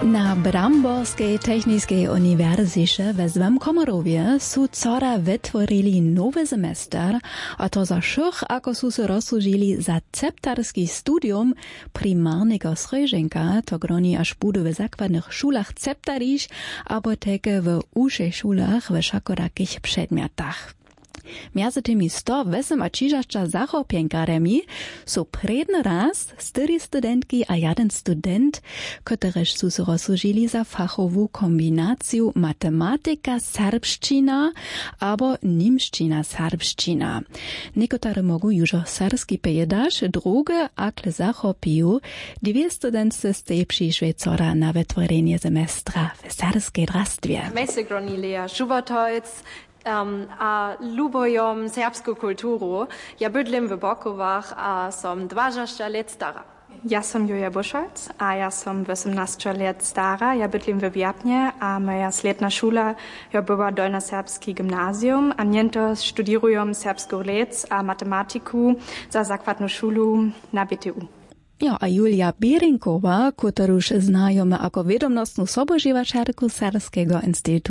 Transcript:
Na Bramborskiej Technicznej Uniwersycie we Złym Komorowie su cora wytworili nowy semester, a to za szych, ako su se rozsłužili za ceptarski studium primarnego sreženka, to groni aż budu w zakładnych szulach ceptariš, abo teke w uszych szulach w szakorakich przedmiotach. Między tymi 138 zachopienkaremi są predny raz 4 studentki a 1 student, któreż su se rozsłužili za fachową kombinację matematyka-serbszczyna albo niemszczyna-serbszczyna. Niektóre mogą już serski pejedaż, drugie akle zachopiją. 2 studentce z tej przyszły cora na wytworzenie semestra w serskiej drastwie. Mejsegroni Lea Žubertolc, a lubojom serbsku kulturu. Ja bydlim w Bokowach, a som 20 lat stara. Ja som Julia Buschholz, a ja som 18 lat stara. Ja bydlim w Wiapnie, a moja sletna szula ja była dolnoserbski gimnazjum. A niento studirujem serbsku lec a matematiku za zakładną szulu na BTU. Ja, a Julia Bierinkowa, którąż znajome jako wiadomostną sobożywaczarku Serbskiego Instytutu